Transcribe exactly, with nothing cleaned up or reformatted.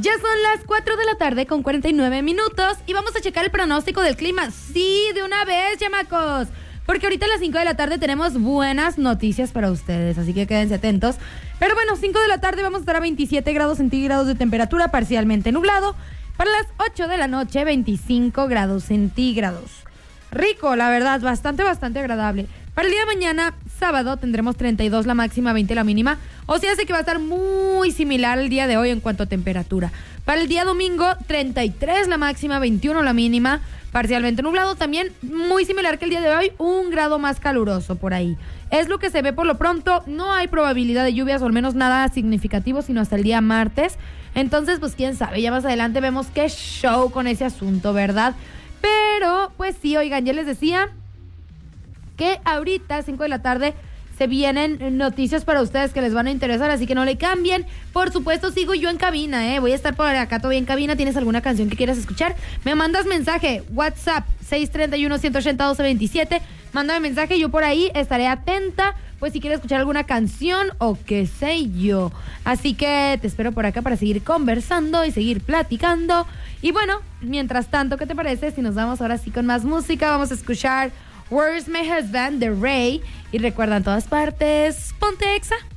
Ya son las cuatro de la tarde con cuarenta y nueve minutos y vamos a checar el pronóstico del clima. Sí, de una vez, chamacos. Porque ahorita a las cinco de la tarde tenemos buenas noticias para ustedes, así que quédense atentos. Pero bueno, cinco de la tarde vamos a estar a veintisiete grados centígrados de temperatura, parcialmente nublado. Para las ocho de la noche, veinticinco grados centígrados. Rico, la verdad, bastante, bastante agradable. Para el día de mañana, sábado, tendremos treinta y dos la máxima, veinte la mínima. O sea, hace que va a estar muy similar al día de hoy en cuanto a temperatura. Para el día domingo, treinta y tres la máxima, veintiuno la mínima. Parcialmente nublado, también muy similar que el día de hoy, un grado más caluroso por ahí. Es lo que se ve por lo pronto. No hay probabilidad de lluvias o al menos nada significativo, sino hasta el día martes. Entonces, pues quién sabe, ya más adelante vemos qué show con ese asunto, ¿verdad? Pero, pues sí, oigan, ya les decía que ahorita, a cinco de la tarde, se vienen noticias para ustedes que les van a interesar, así que no le cambien. Por supuesto, sigo yo en cabina, ¿eh? Voy a estar por acá todavía en cabina. ¿Tienes alguna canción que quieras escuchar? Me mandas mensaje, WhatsApp, seis tres uno, uno ocho cero, uno dos dos siete. Mándame mensaje, yo por ahí estaré atenta, pues si quieres escuchar alguna canción o qué sé yo. Así que te espero por acá para seguir conversando y seguir platicando. Y bueno, mientras tanto, ¿qué te parece si nos vamos ahora sí con más música? Vamos a escuchar Where's My Husband de Ray. Y recuerda, en todas partes, ponte Exa.